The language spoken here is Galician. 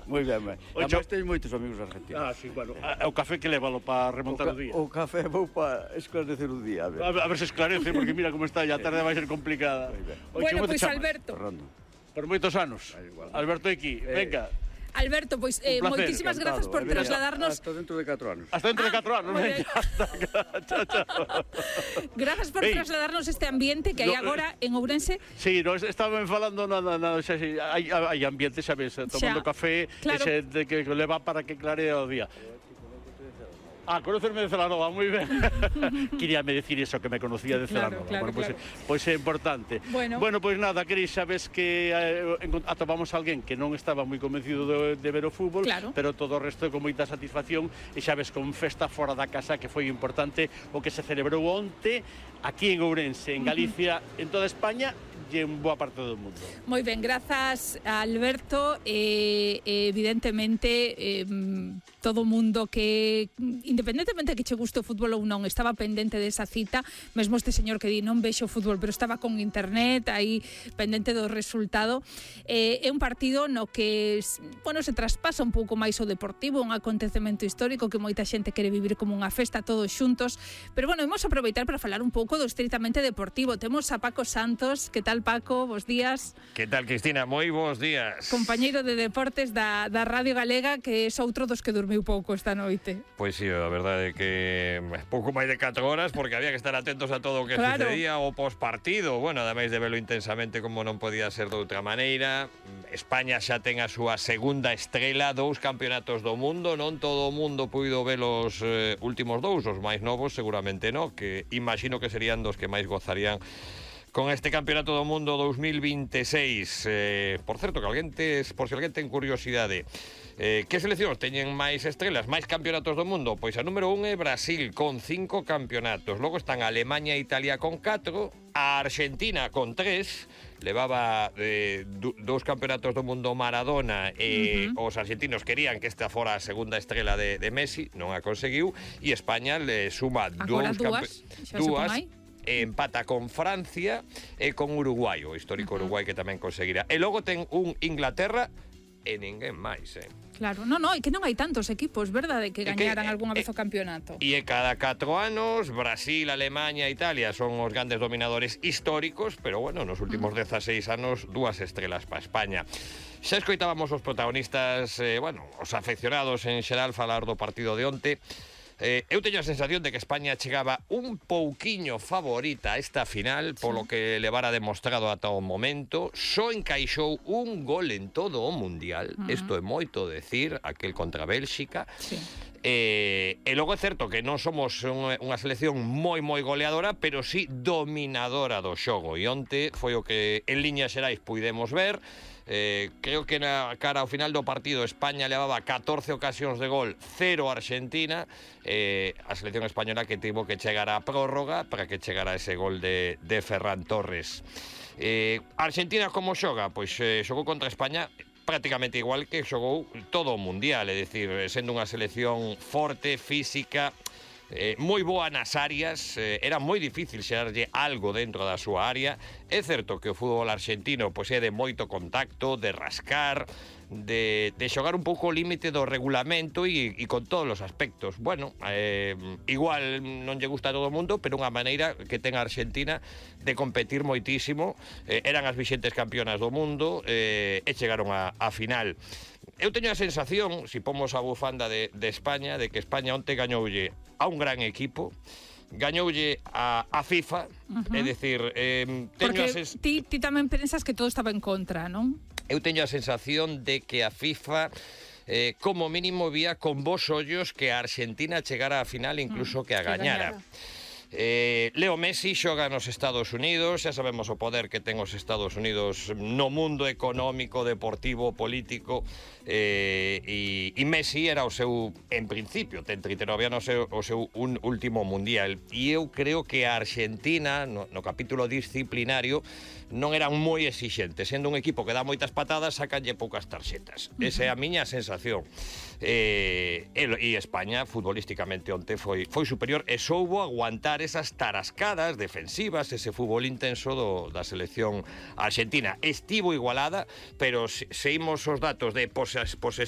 Moi ben, ben. Ocho. Ademais, teño moitos amigos argentinos. Sí, bueno. O café que lévalo para remontar o día. O café vou para esclarecer o día, a ver. A ver se esclarece, porque mira como está, a tarde vai ser complicada. Bueno, pois Alberto. Fernando. Por moitos anos. Alberto aquí, venga. Alberto, pois moitísimas grazas por trasladarnos... Hasta dentro de 4 anos. Hasta dentro de 4 anos, venga. Chao. Grazas por trasladarnos este ambiente que hai agora en Ourense. Sí, no, estaba falando nada, xa, hai ambiente, sabes, tomando café, claro. Ese de que leva para que clare o día. Conocerme de Celanova, moi ben. Queríame decir eso, que me conocía de Celanova. Claro, pois é importante. Bueno, pois nada, Cris, sabes que atopamos alguén que non estaba moi convencido de ver o fútbol, pero todo o resto con moita satisfacción, e sabes, con festa fora da casa, que foi importante o que se celebrou onte aquí en Ourense, en Galicia, en toda España, e en boa parte do mundo. Moi ben, grazas a Alberto. Evidentemente, todo o mundo que, independentemente de que che guste o fútbol ou non, estaba pendente desa cita, mesmo este señor que di non vexo o fútbol, pero estaba con internet aí pendente do resultado. É un partido no que, bueno, se traspasa un pouco máis o deportivo, un acontecemento histórico que moita xente quere vivir como unha festa todos xuntos, pero bueno, vamos a aproveitar para falar un pouco do estritamente deportivo. Temos a Paco Santos. Que tal, Paco? Bos días. Que tal, Cristina? Moi bos días. Compañeiro de deportes da Radio Galega, que é outro dos que dormiu pouco esta noite. Pois sí, a verdade é que pouco máis de 4 horas, porque había que estar atentos a todo o que sucedía o pospartido. Bueno, ademais de velo intensamente como non podía ser de outra maneira, España xa ten a súa segunda estrela, 2 campeonatos do mundo, non todo o mundo puido ver os últimos 2, os máis novos seguramente non, que imagino que serían dos que máis gozarían con este Campeonato do Mundo 2026. Por certo, por si alguén ten curiosidade, que seleccións teñen máis estrelas, máis campeonatos do mundo? Pois a número 1 é Brasil, con 5 campeonatos. Logo están Alemania e Italia con 4, a Argentina con 3, levaba 2 campeonatos do mundo Maradona, e os argentinos querían que esta fora a segunda estrela de Messi, non a conseguiu, e España le suma dúas, empata con Francia e con Uruguai, o histórico Uruguai que tamén conseguirá. E logo ten un Inglaterra e ninguén máis, Claro, non, e que non hai tantos equipos, verdade, que gañaran algunha vez o campeonato. E cada 4 anos, Brasil, Alemania e Italia son os grandes dominadores históricos, pero bueno, nos últimos 16 anos, 2 estrelas para España. Xa escoitábamos os protagonistas, os afeccionados en xeral falar do partido de onte. Eu teño a sensación de que España chegaba un pouquiño favorita a esta final, polo que levara demostrado ata o momento. Só encaixou un gol en todo o Mundial, isto é moito decir, aquel contra Bélxica. E logo é certo que non somos unha selección moi goleadora, pero sí dominadora do xogo, e onte foi o que en líneas xerais puidemos ver. Creo que na cara ao final do partido España levaba 14 ocasións de gol, 0 Argentina, a selección española que tivo que chegar á prórroga para que chegara ese gol de Ferran Torres. Argentina como xoga? Pois xogou contra España prácticamente igual que xogou todo o Mundial, é dicir, sendo unha selección forte, física, moi boa nas áreas, era moi difícil xerarlle algo dentro da súa área. É certo que o fútbol argentino pois é de moito contacto, de rascar, de xogar un pouco o límite do regulamento e con todos os aspectos. Bueno, igual non lle gusta a todo o mundo, pero unha maneira que ten a Argentina de competir moitísimo. Eran as vixentes campeonas do mundo e chegaron á final. Eu teño a sensación, se pomos a bufanda de España, de que España onte gañoulle a un gran equipo, gañoulle a FIFA, é dicir, porque ti tamén pensas que todo estaba en contra, non? Eu teño a sensación de que a FIFA como mínimo vía con bons ollos que a Argentina chegara á final, incluso que a gañara. Leo Messi xoga nos Estados Unidos, xa sabemos o poder que ten os Estados Unidos no mundo económico, deportivo, político, e Messi era o seu, en principio, ten 39 anos, o seu último mundial, e eu creo que a Argentina no capítulo disciplinario non eran moi exixentes, sendo un equipo que dá moitas patadas, sacanlle poucas tarxetas. Esa é a miña sensación. E España futbolísticamente onte foi superior e soubo aguantar esas tarascadas defensivas, ese fútbol intenso da selección argentina. Estivo igualada, pero se imos os datos de posesión